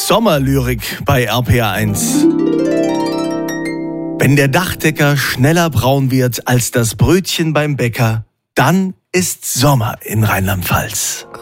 Sommerlyrik bei RPR1. Wenn der Dachdecker schneller braun wird als das Brötchen beim Bäcker, dann ist Sommer in Rheinland-Pfalz.